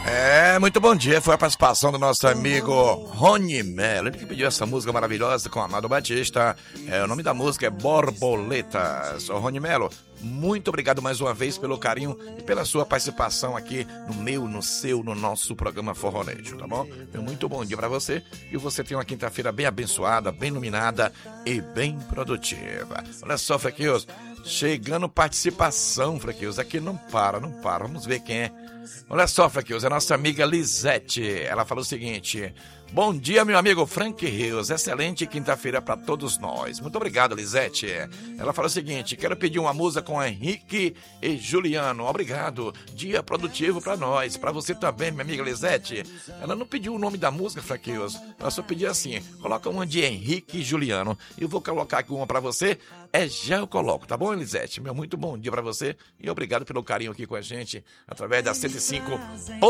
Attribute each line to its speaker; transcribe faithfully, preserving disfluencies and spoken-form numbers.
Speaker 1: É, muito bom dia. Foi a participação do nosso amigo Rony Melo. Ele que pediu essa música maravilhosa com Amado Batista. É, o nome da música é Borboletas. Ô, Rony Melo, muito obrigado mais uma vez pelo carinho e pela sua participação aqui no meu, no seu, no nosso programa Forronejo, tá bom? Muito bom dia pra você e você tem uma quinta-feira bem abençoada, bem iluminada e bem produtiva. Olha só, Frequioso, chegando participação, Frequioso, aqui não para, não para. Vamos ver quem é. Olha só, Frequioso, a nossa amiga Lisete, ela falou o seguinte: bom dia, meu amigo Frank Rios, excelente quinta-feira para todos nós. Muito obrigado, Lisete. Ela falou o seguinte: quero pedir uma música com Henrique e Juliano. Obrigado, dia produtivo para nós, para você também, minha amiga Lisete. Ela não pediu o nome da música, Frank Rios, ela só pediu assim: coloca uma de Henrique e Juliano. Eu vou colocar aqui uma para você, é já eu coloco, tá bom, Lisete? Meu muito bom dia para você e obrigado pelo carinho aqui com a gente, através da cento e cinco